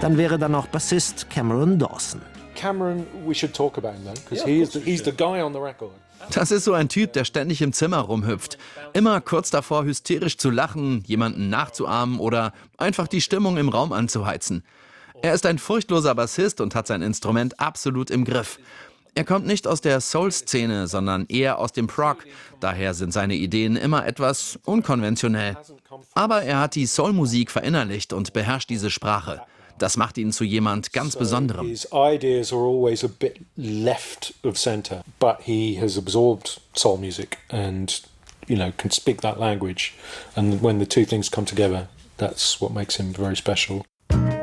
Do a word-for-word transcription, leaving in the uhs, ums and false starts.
Dann wäre da noch Bassist Cameron Dawson. Cameron, we should talk about him though, because he is the, he's the guy on the record. Das ist so ein Typ, der ständig im Zimmer rumhüpft. Immer kurz davor, hysterisch zu lachen, jemanden nachzuahmen oder einfach die Stimmung im Raum anzuheizen. Er ist ein furchtloser Bassist und hat sein Instrument absolut im Griff. Er kommt nicht aus der Soul-Szene, sondern eher aus dem Prog. Daher sind seine Ideen immer etwas unkonventionell. Aber er hat die Soul-Musik verinnerlicht und beherrscht diese Sprache. Das macht ihn zu jemand ganz Besonderem. His ideas are always a bit left of center, but he has absorbed soul music and, you know, can speak that language. And when the two things come together, that's what makes him very special.